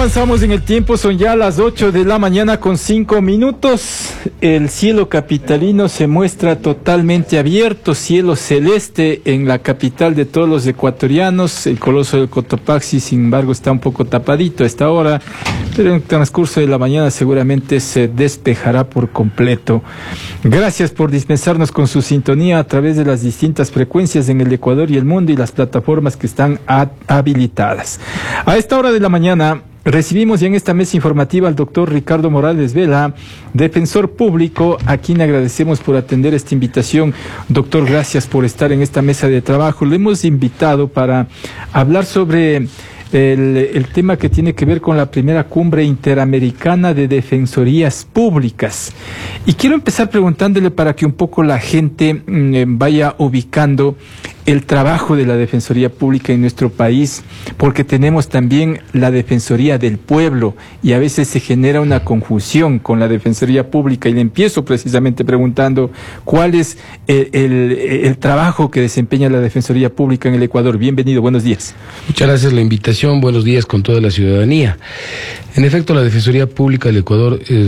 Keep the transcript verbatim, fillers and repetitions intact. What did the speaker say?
avanzamos en el tiempo, son ya las ocho de la mañana con cinco minutos. El cielo capitalino se muestra totalmente abierto, cielo celeste en la capital de todos los ecuatorianos. El Coloso del Cotopaxi, sin embargo, está un poco tapadito a esta hora, pero en el transcurso de la mañana seguramente se despejará por completo. Gracias por dispensarnos con su sintonía a través de las distintas frecuencias en el Ecuador y el mundo y las plataformas que están habilitadas. A esta hora de la mañana recibimos ya en esta mesa informativa al doctor Ricardo Morales Vela, defensor público, a quien agradecemos por atender esta invitación. Doctor, gracias por estar en esta mesa de trabajo. Le hemos invitado para hablar sobre el, el tema que tiene que ver con la primera cumbre interamericana de defensorías públicas. Y quiero empezar preguntándole para que un poco la gente mmm, vaya ubicando el trabajo de la Defensoría Pública en nuestro país, porque tenemos también la Defensoría del Pueblo y a veces se genera una confusión con la Defensoría Pública, y le empiezo precisamente preguntando cuál es el, el, el trabajo que desempeña la Defensoría Pública en el Ecuador. Bienvenido, buenos días. Muchas gracias por la invitación, buenos días con toda la ciudadanía. En efecto, la Defensoría Pública del Ecuador es